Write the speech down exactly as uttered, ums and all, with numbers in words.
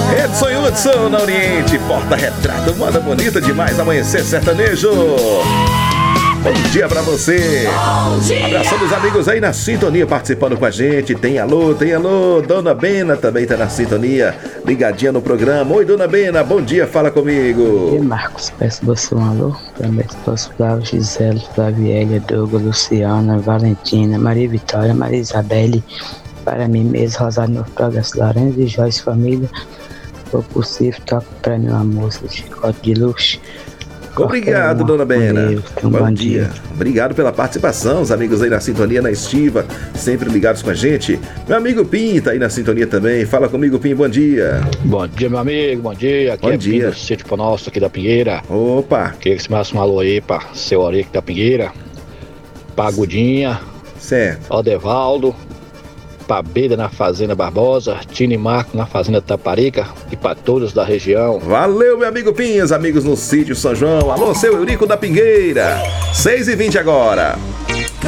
Edson e Hudson na Oriente, porta-retrato, moda bonita demais, amanhecer sertanejo. Bom dia pra você. Abração dos amigos aí na sintonia, participando com a gente. Tem alô, tem alô. Dona Bena também tá na sintonia, ligadinha no programa. Oi, Dona Bena, bom dia, fala comigo. E Marcos, peço você um alô para minha esposa Flávia, Gisele, Flaviélia, Douglas, Luciana, Valentina, Maria Vitória, Maria Isabelle, para mim mesmo, Rosário Novo Progresso, Laranja e Joyce Família. Se for possível, toque para mim uma música de Chicote de Luxo. Obrigado, Dona Bena. Um bom, bom dia. dia. Obrigado pela participação, os amigos aí na sintonia, na estiva, sempre ligados com a gente. Meu amigo Pim tá aí na sintonia também. Fala comigo, Pim, bom dia. Bom dia, meu amigo, bom dia. Aqui bom é dia. Pim do Sítio Pão Nosso, aqui da Pinheira. Opa. Queria que você me desse um alô aí pra seu Aurico da Pinheira, pra Agudinha, certo. Odevaldo, pra Beda na Fazenda Barbosa, Tino e Marco na Fazenda Taparica e pra todos da região. Valeu, meu amigo Pinhas, amigos no Sítio São João. Alô, seu Eurico da Pingueira. seis e vinte agora.